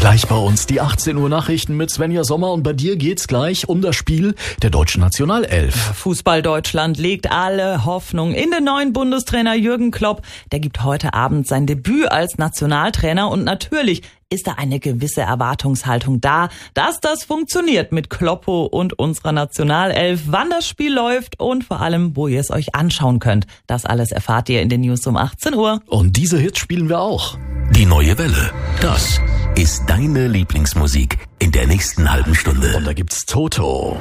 Gleich bei uns die 18 Uhr Nachrichten mit Svenja Sommer und bei dir geht's gleich um das Spiel der deutschen Nationalelf. Fußball Deutschland legt alle Hoffnung in den neuen Bundestrainer Jürgen Klopp. Der gibt heute Abend sein Debüt als Nationaltrainer und natürlich ist da eine gewisse Erwartungshaltung da, dass das funktioniert mit Kloppo und unserer Nationalelf, wann das Spiel läuft und vor allem, wo ihr es euch anschauen könnt. Das alles erfahrt ihr in den News um 18 Uhr. Und diese Hits spielen wir auch. Die neue Welle, das ist deine Lieblingsmusik in der nächsten halben Stunde. Und da gibt's Toto.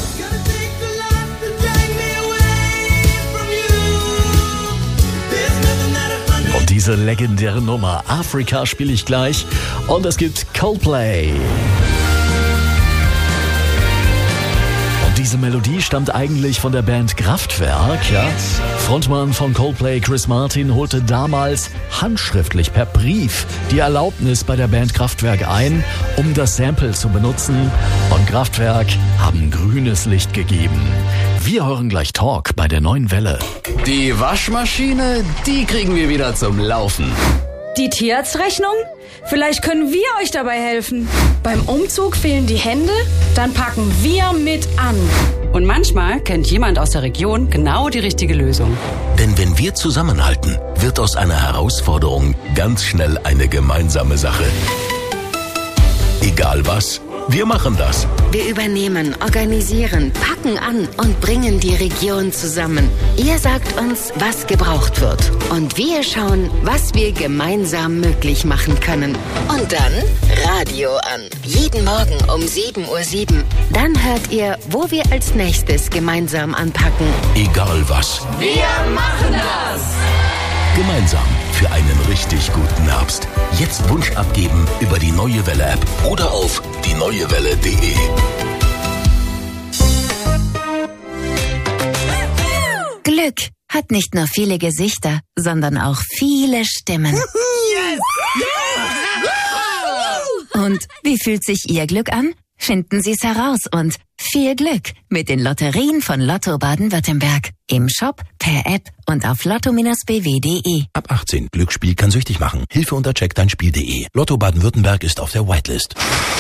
Und diese legendäre Nummer Afrika spiele ich gleich. Und es gibt Coldplay. Und diese Melodie stammt eigentlich von der Band Kraftwerk. Ja? Frontmann von Coldplay Chris Martin holte damals handschriftlich per Brief die Erlaubnis bei der Band Kraftwerk ein, um das Sample zu benutzen. Und Kraftwerk haben grünes Licht gegeben. Wir hören gleich Talk bei der neuen Welle. Die Waschmaschine, die kriegen wir wieder zum Laufen. Die Tierarztrechnung? Vielleicht können wir euch dabei helfen. Beim Umzug fehlen die Hände? Dann packen wir mit an. Und manchmal kennt jemand aus der Region genau die richtige Lösung. Denn wenn wir zusammenhalten, wird aus einer Herausforderung ganz schnell eine gemeinsame Sache. Egal was, wir machen das. Wir übernehmen, organisieren, packen an und bringen die Region zusammen. Ihr sagt uns, was gebraucht wird. Und wir schauen, was wir gemeinsam möglich machen können. Und dann Radio an. Jeden Morgen um 7:07 Uhr. Dann hört ihr, wo wir als nächstes gemeinsam anpacken. Egal was. Wir machen das! Gemeinsam für einen richtig guten Herbst. Jetzt Wunsch abgeben über die Neue Welle App oder auf dieneuewelle.de. Glück hat nicht nur viele Gesichter, sondern auch viele Stimmen. Yes! Und wie fühlt sich Ihr Glück an? Finden Sie es heraus und viel Glück mit den Lotterien von Lotto Baden-Württemberg. Im Shop, per App und auf lotto-bw.de. Ab 18. Glücksspiel kann süchtig machen. Hilfe unter checkdeinspiel.de. Lotto Baden-Württemberg ist auf der Whitelist.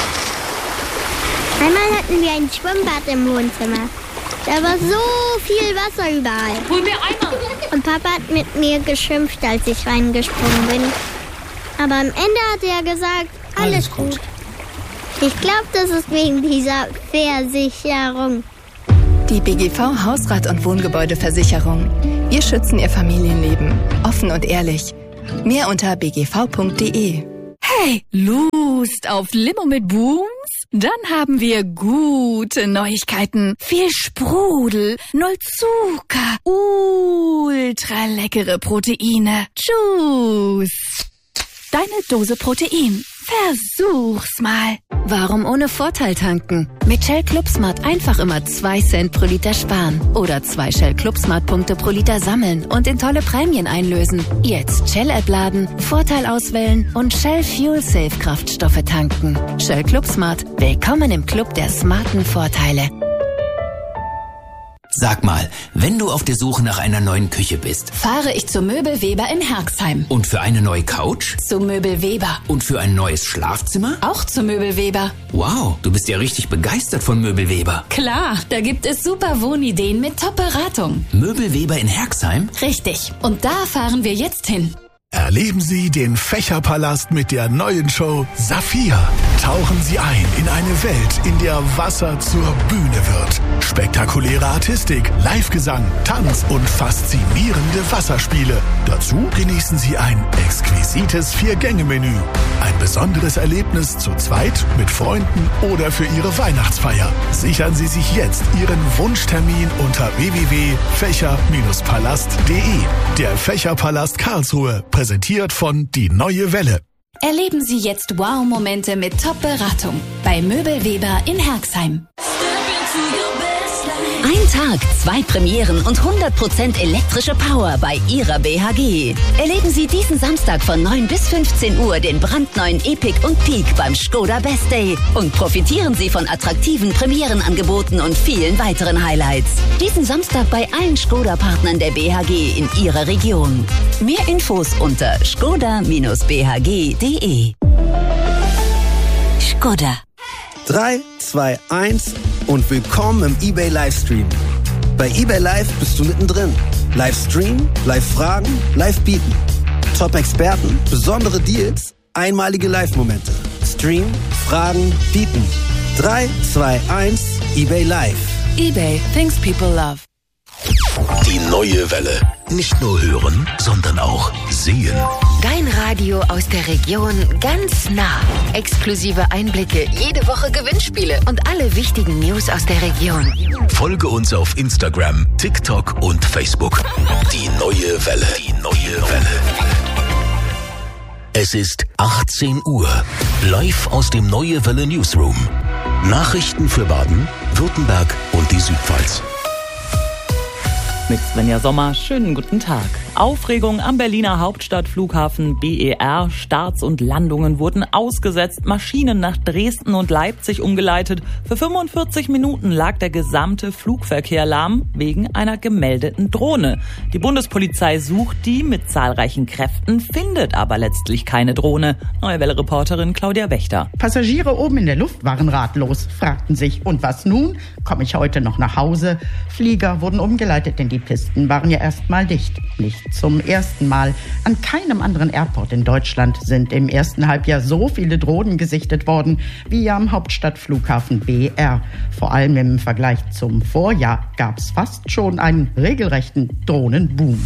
Einmal hatten wir ein Schwimmbad im Wohnzimmer. Da war so viel Wasser überall. Hol mir Eimer! Und Papa hat mit mir geschimpft, als ich reingesprungen bin. Aber am Ende hat er gesagt, alles gut. Ich glaube, das ist wegen dieser Versicherung. Die BGV Hausrat- und Wohngebäudeversicherung. Wir schützen Ihr Familienleben. Offen und ehrlich. Mehr unter bgv.de. Hey, Lust auf Limo mit Booms? Dann haben wir gute Neuigkeiten. Viel Sprudel, 0 Zucker, ultra leckere Proteine. Tschüss. Deine Dose Protein. Versuch's mal. Warum ohne Vorteil tanken? Mit Shell Club Smart einfach immer 2 Cent pro Liter sparen. Oder 2 Shell Club Smart Punkte pro Liter sammeln und in tolle Prämien einlösen. Jetzt Shell App laden, Vorteil auswählen und Shell Fuel Safe Kraftstoffe tanken. Shell Club Smart. Willkommen im Club der smarten Vorteile. Sag mal, wenn du auf der Suche nach einer neuen Küche bist, Fahre ich zu Möbel Weber in Herxheim. und für eine neue Couch Zu Möbel Weber. und für ein neues Schlafzimmer? Auch zu Möbel Weber. Wow, du bist ja richtig begeistert von Möbelweber. Klar, da gibt es super Wohnideen mit Top-Beratung. Möbelweber in Herxheim? Richtig. Und da fahren wir jetzt hin. Erleben Sie den Fächerpalast mit der neuen Show Saphir. Tauchen Sie ein in eine Welt, in der Wasser zur Bühne wird. Spektakuläre Artistik, Livegesang, Tanz und faszinierende Wasserspiele. Dazu genießen Sie ein exquisites 4-Gänge-Menü. Ein besonderes Erlebnis zu zweit, mit Freunden oder für Ihre Weihnachtsfeier. Sichern Sie sich jetzt Ihren Wunschtermin unter www.fächer-palast.de. Der Fächerpalast Karlsruhe, präsentiert von Die Neue Welle. Erleben Sie jetzt Wow-Momente mit Top-Beratung bei Möbel Weber in Herxheim. Ein Tag, 2 Premieren und 100% elektrische Power bei Ihrer BHG. Erleben Sie diesen Samstag von 9 bis 15 Uhr den brandneuen Epic und Peak beim Skoda Best Day und profitieren Sie von attraktiven Premierenangeboten und vielen weiteren Highlights. Diesen Samstag bei allen Skoda-Partnern der BHG in Ihrer Region. Mehr Infos unter skoda-bhg.de. Skoda. 3, 2, 1 und willkommen im eBay Livestream. Bei eBay Live bist du mittendrin. Livestream, Live-Fragen, Live-Bieten. Top-Experten, besondere Deals, einmalige Live-Momente. Stream, Fragen, Bieten. 3, 2, 1, eBay Live. eBay, things people love. Die neue Welle. Nicht nur hören, sondern auch sehen. Dein Radio aus der Region ganz nah. Exklusive Einblicke, jede Woche Gewinnspiele und alle wichtigen News aus der Region. Folge uns auf Instagram, TikTok und Facebook. Die neue Welle. Die neue Welle. Es ist 18 Uhr. Live aus dem Neue Welle Newsroom. Nachrichten für Baden, Württemberg und die Südpfalz. Mit Svenja Sommer, schönen guten Tag. Aufregung am Berliner Hauptstadtflughafen BER. Starts und Landungen wurden ausgesetzt, Maschinen nach Dresden und Leipzig umgeleitet. Für 45 Minuten lag der gesamte Flugverkehr lahm wegen einer gemeldeten Drohne. Die Bundespolizei sucht die mit zahlreichen Kräften, findet aber letztlich keine Drohne. Neue Welle-Reporterin Claudia Wächter. Passagiere oben in der Luft waren ratlos, fragten sich, und was nun? Komme ich heute noch nach Hause? Flieger wurden umgeleitet, denn die Pisten waren ja erstmal dicht. Nicht zum ersten Mal. An keinem anderen Airport in Deutschland sind im ersten Halbjahr so viele Drohnen gesichtet worden wie am Hauptstadtflughafen BER. Vor allem im Vergleich zum Vorjahr gab es fast schon einen regelrechten Drohnenboom.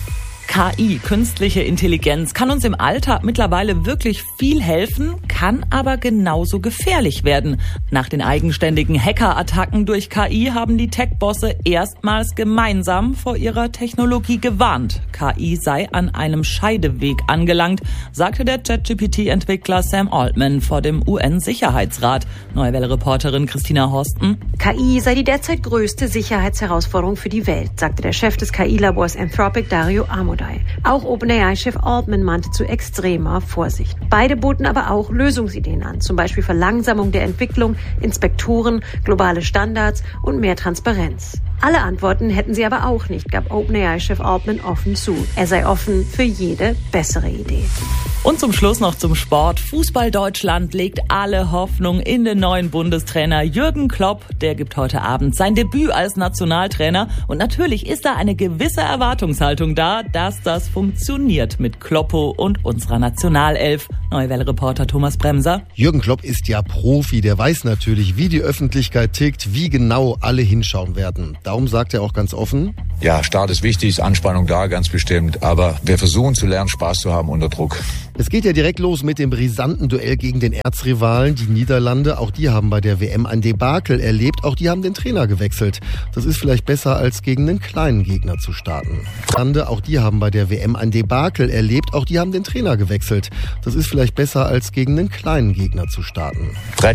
KI, künstliche Intelligenz, kann uns im Alltag mittlerweile wirklich viel helfen, kann aber genauso gefährlich werden. Nach den eigenständigen Hackerattacken durch KI haben die Tech-Bosse erstmals gemeinsam vor ihrer Technologie gewarnt. KI sei an einem Scheideweg angelangt, sagte der ChatGPT-Entwickler Sam Altman vor dem UN-Sicherheitsrat. Neue Welle-Reporterin Christina Horsten. KI sei die derzeit größte Sicherheitsherausforderung für die Welt, sagte der Chef des KI-Labors Anthropic, Dario Amodei. Auch OpenAI-Chef Altman mahnte zu extremer Vorsicht. Beide boten aber auch Lösungsideen an, zum Beispiel Verlangsamung der Entwicklung, Inspektoren, globale Standards und mehr Transparenz. Alle Antworten hätten sie aber auch nicht, gab OpenAI-Chef Altman offen zu. Er sei offen für jede bessere Idee. Und zum Schluss noch zum Sport. Fußball Deutschland legt alle Hoffnung in den neuen Bundestrainer Jürgen Klopp. Der gibt heute Abend sein Debüt als Nationaltrainer. Und natürlich ist da eine gewisse Erwartungshaltung da, dass das funktioniert mit Kloppo und unserer Nationalelf. Neue Welle-Reporter Thomas Bremser. Jürgen Klopp ist ja Profi. Der weiß natürlich, wie die Öffentlichkeit tickt, wie genau alle hinschauen werden. Darum sagt er auch ganz offen: Ja, Start ist wichtig, ist Anspannung da, ganz bestimmt. Aber wir versuchen zu lernen, Spaß zu haben unter Druck. Es geht ja direkt los mit dem brisanten Duell gegen den Erzrivalen, die Niederlande. Auch die haben bei der WM ein Debakel erlebt. Auch die haben den Trainer gewechselt. Das ist vielleicht besser, als gegen einen kleinen Gegner zu starten. Auch die haben bei der WM ein Debakel erlebt. Auch die haben den Trainer gewechselt. Das ist vielleicht besser, als gegen einen kleinen Gegner zu starten.